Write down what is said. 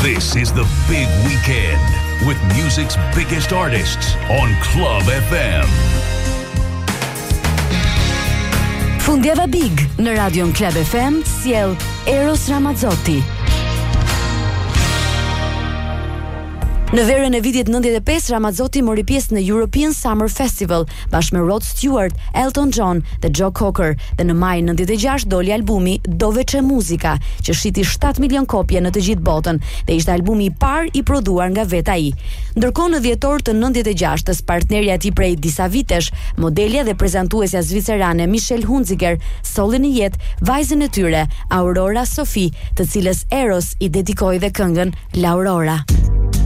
This is the big weekend with music's biggest artists on Club FM. Fundjava Big në Radion Club FM sjell Eros Ramazzotti. Në verën e vitit 95, Ramazzotti mori pjesë në European Summer Festival bashkë me Rod Stewart, Elton John dhe Joe Cocker, dhe në maj 96 doli albumi Dove c'è musica, që shiti 7 milion kopje në të gjithë botën dhe ishte albumi i parë i prodhuar nga vetë ai. Ndërkohë në dhjetor të 96-s, partnerja e tij prej disa vitesh, modelja dhe prezantuesja zvicerane Michelle Hunziker solli në jetë vajzën e tyre, Aurora Sophie, të cilës Eros i dedikoi dhe këngën La Aurora.